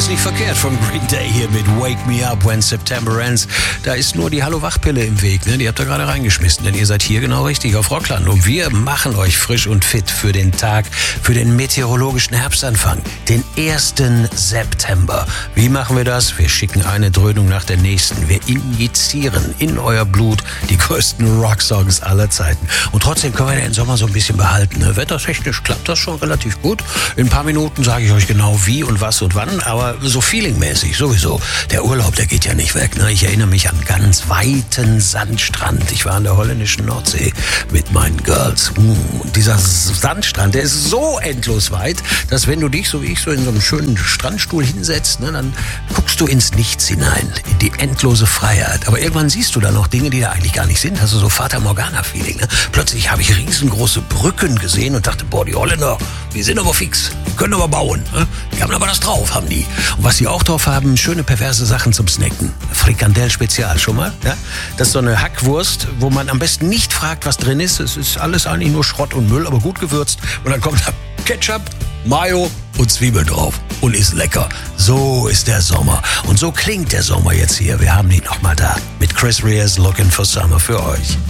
ist nicht verkehrt von Green Day hier mit Wake Me Up When September Ends. Da ist nur die Hallo-Wach-Pille im Weg, ne? Die habt ihr gerade reingeschmissen, denn ihr seid hier genau richtig auf Rockland. Und wir machen euch frisch und fit für den Tag, für den meteorologischen Herbstanfang, den 1. September. Wie machen wir das? Wir schicken eine Dröhnung nach der nächsten. Wir injizieren in euer Blut die größten Rocksongs aller Zeiten. Und trotzdem können wir den Sommer so ein bisschen behalten. Ne? Wettertechnisch klappt das schon relativ gut. In ein paar Minuten sage ich euch genau wie und was und wann, aber so feelingmäßig sowieso. Der Urlaub, der geht ja nicht weg. Ne? Ich erinnere mich an einen ganz weiten Sandstrand. Ich war an der holländischen Nordsee mit meinen Girls. Und dieser Sandstrand, der ist so endlos weit, dass wenn du dich, so wie ich, so in so einem schönen Strandstuhl hinsetzt, ne, dann guckst du ins Nichts hinein, in die endlose Freiheit. Aber irgendwann siehst du da noch Dinge, die da eigentlich gar nicht sind. Hast du so Fata Morgana-Feeling. Ne? Plötzlich habe ich riesengroße Brücken gesehen und dachte, boah, die Holländer, die sind aber fix. Die können aber bauen. Ne? Die haben aber das drauf, haben die. Und was die auch drauf haben, schöne perverse Sachen zum Snacken. Frikandel Spezial, schon mal? Ja? Das ist so eine Hackwurst, wo man am besten nicht fragt, was drin ist. Es ist alles eigentlich nur Schrott und Müll, aber gut gewürzt. Und dann kommt da Ketchup, Mayo und Zwiebeln drauf. Und ist lecker. So ist der Sommer. Und so klingt der Sommer jetzt hier. Wir haben ihn nochmal da. Mit Chris Reas Looking for Summer für euch.